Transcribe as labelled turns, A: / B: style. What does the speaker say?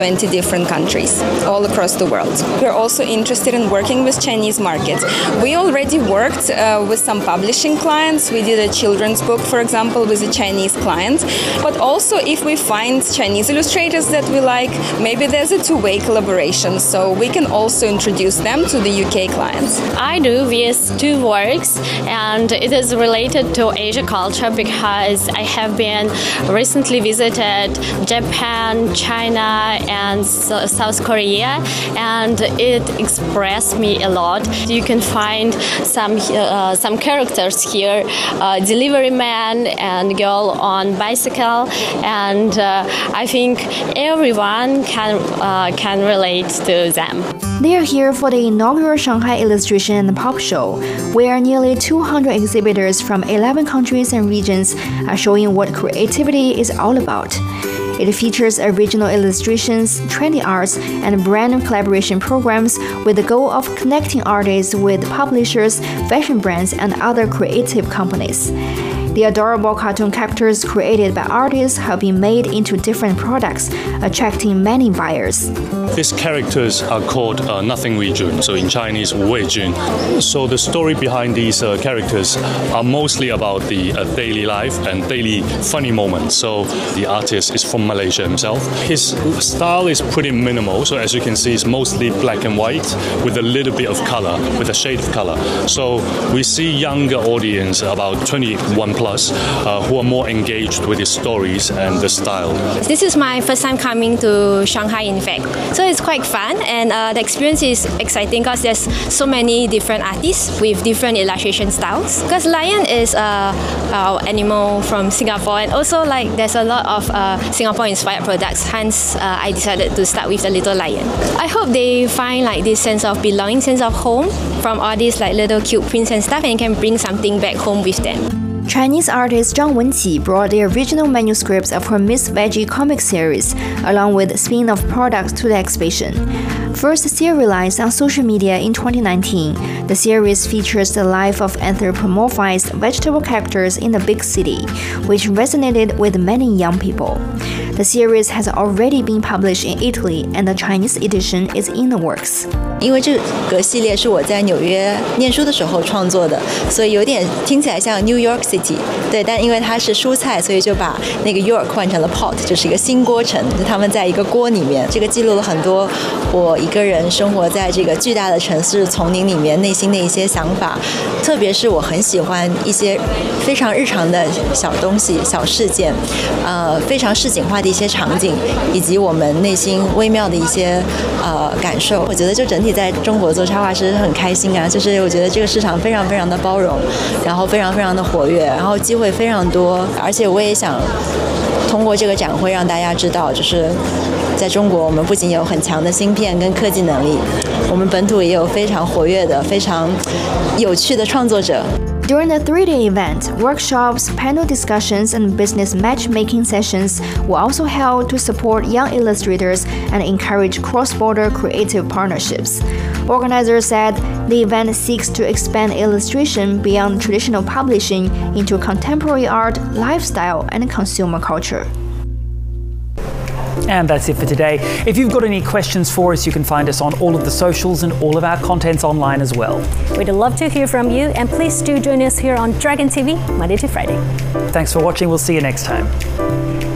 A: 20 different countries all across the world. We're also interested in working with Chinese markets. We already worked with some publishing clients. We did a children's book, for example, with a Chinese client. But also if we find Chinese illustrators that we like, maybe there's a two-way collaboration. So we can also introduce them to the UK clients.
B: I do with two works, and it is related to Asia culture because I have been recently visited Japan, China, and South Korea, and it expressed me a lot. You can find some characters here, delivery man and girl on bicycle, and I think everyone can relate to them.
C: They are here for the inaugural Shanghai Illustration and Pop Show, where nearly 200 exhibitors from 11 countries and regions are showing what creativity is all about. It features original illustrations, trendy arts, and brand collaboration programs with the goal of connecting artists with publishers, fashion brands, and other creative companies. The adorable cartoon characters created by artists have been made into different products, attracting many buyers.
D: These characters are called Nothing Wei Jun, so in Chinese, Wei Jun. So the story behind these characters are mostly about the daily life and daily funny moments. So the artist is from Malaysia himself. His style is pretty minimal, so as you can see, it's mostly black and white with a little bit of color, with a shade of color. So we see younger audience, about 21 plus, who are more engaged with his stories and the style.
E: This is my first time coming to Shanghai, in fact. So it's quite fun, and the experience is exciting because there's so many different artists with different illustration styles. Because lion is our animal from Singapore, and also like there's a lot of Singapore-inspired products. Hence, I decided to start with the little lion. I hope they find like this sense of belonging, sense of home from all these like little cute prints and stuff, and can bring something back home with them.
C: Chinese artist Zhang Wenqi brought the original manuscripts of her Miss Veggie comic series, along with spin-off products to the exhibition. First serialized on social media in 2019, the series features the life of anthropomorphized vegetable characters in a big city, which resonated with many young people. The series has already been published in Italy, and the Chinese edition is in the works.
F: 因为这个系列是我在纽约念书的时候创作的，所以有点听起来像 New York City， 对，但因为它是蔬菜，所以就把那个 York 换成了 pot， 就是一个新锅城，就他们在一个锅里面。这个记录了很多我一个人生活在这个巨大的城市丛林里面内心的一些想法，特别是我很喜欢一些非常日常的小东西、小事件，非常市井化的一些场景，以及我们内心微妙的一些感受。我觉得就整体在中国做插画师很开心啊，就是我觉得这个市场非常非常的包容，然后非常非常的活跃，然后机会非常多，而且我也想通过这个展会让大家知道，就是在中国我们不仅有很强的芯片跟科技能力，我们本土也有非常活跃的、非常有趣的创作者。
C: During the 3-day event, workshops, panel discussions, and business matchmaking sessions were also held to support young illustrators and encourage cross-border creative partnerships. Organizers said the event seeks to expand illustration beyond traditional publishing into contemporary art, lifestyle, and consumer culture.
G: And that's it for today. If you've got any questions for us, you can find us on all of the socials and all of our content's online as well.
H: We'd love to hear from you, and please do join us here on Dragon TV, Monday to Friday.
G: Thanks for watching. We'll see you next time.